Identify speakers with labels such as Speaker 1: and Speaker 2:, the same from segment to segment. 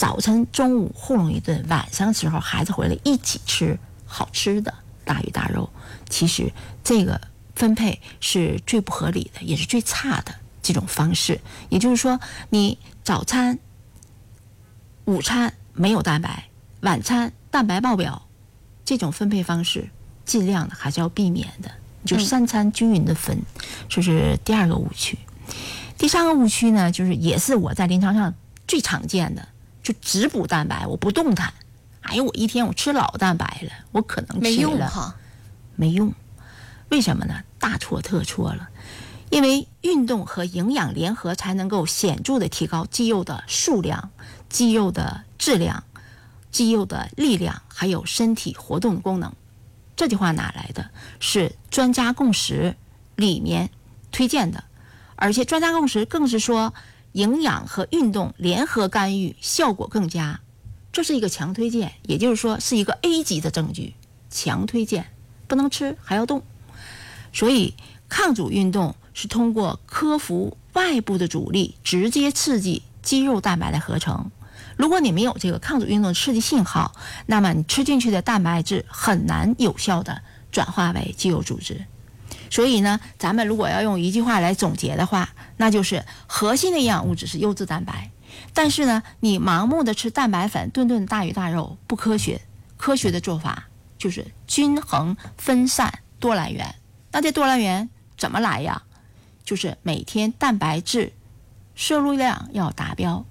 Speaker 1: 早晨、中午糊弄一顿，晚上时候孩子回来一起吃好吃的大鱼大肉。其实这个分配是最不合理的，也是最差的这种方式。也就是说，你早餐、午餐没有蛋白，晚餐蛋白爆表，这种分配方式尽量的还是要避免的。就是三餐均匀的分，这是第二个误区。第三个误区呢，就是也是我在临床上最常见的，就只补蛋白，我不动弹。哎呦，我一天我吃老蛋白了，我可能吃了
Speaker 2: 没用哈，
Speaker 1: 没用。为什么呢？大错特错了。因为运动和营养联合才能够显著的提高肌肉的数量、肌肉的质量、肌肉的力量，还有身体活动功能。这句话哪来的？是专家共识里面推荐的，而且专家共识更是说营养和运动联合干预效果更佳，这是一个强推荐，也就是说是一个 A 级的证据，强推荐，不能吃还要动。所以抗阻运动是通过克服外部的阻力，直接刺激肌肉蛋白的合成。如果你没有这个抗阻运动的刺激信号，那么你吃进去的蛋白质很难有效的转化为肌肉组织。所以呢，咱们如果要用一句话来总结的话，那就是核心的营养物质是优质蛋白，但是呢，你盲目的吃蛋白粉、顿顿大鱼大肉不科学。科学的做法就是均衡分散多来源。那这多来源怎么来呀？就是每天蛋白质摄入量要达标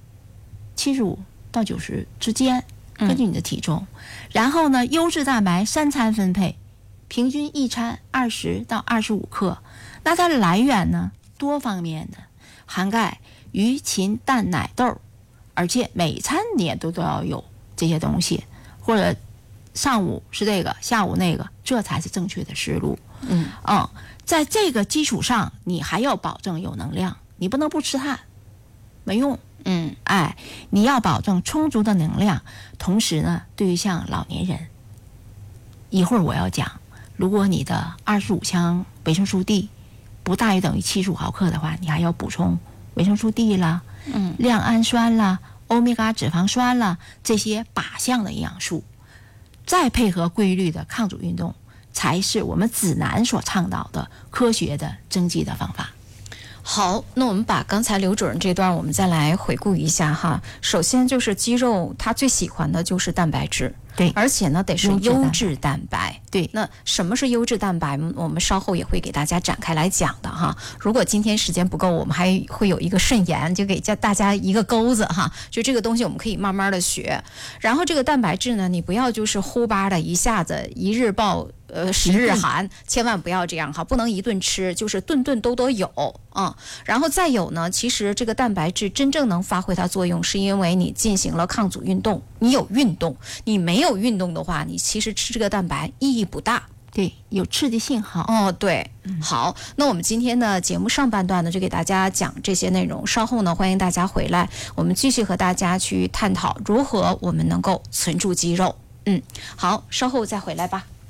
Speaker 1: 75到90之间，根据你的体重。然后呢，优质蛋白3餐分配，平均一餐20到25克。那它的来源呢，多方面的，涵盖鱼、禽、蛋、奶、豆，而且每餐你也都要有这些东西，或者上午是这个，下午那个，这才是正确的思路。在这个基础上，你还要保证有能量，你不能不吃碳，没用。你要保证充足的能量。同时呢，对于像老年人，一会儿我要讲，如果你的25箱维生素 D 不大于等于75毫克的话，你还要补充维生素 D 啦，亮氨酸啦，欧米伽脂肪酸啦，这些靶向的营养素，再配合规律的抗阻运动，才是我们指南所倡导的科学的增肌的方法。
Speaker 2: 好，那我们把刚才刘主任这段我们再来回顾一下哈。首先就是肌肉它最喜欢的就是蛋白质，
Speaker 1: 对，
Speaker 2: 而且呢得是优质蛋白。
Speaker 1: 对，
Speaker 2: 那什么是优质蛋白？我们稍后也会给大家展开来讲的哈。如果今天时间不够，我们还会有一个顺延，就给大家一个钩子哈。就这个东西我们可以慢慢的学。然后这个蛋白质呢，你不要就是呼巴的一下子一日暴10日寒，千万不要这样哈，不能一顿吃，就是顿顿都有然后再有呢，其实这个蛋白质真正能发挥它作用，是因为你进行了抗阻运动，你有运动。你没有运动的话，你其实吃这个蛋白意义不大。
Speaker 1: 对，有刺激信号。
Speaker 2: 对，好，那我们今天的节目上半段呢，就给大家讲这些内容。稍后呢，欢迎大家回来，我们继续和大家去探讨如何我们能够存住肌肉。好，稍后再回来吧。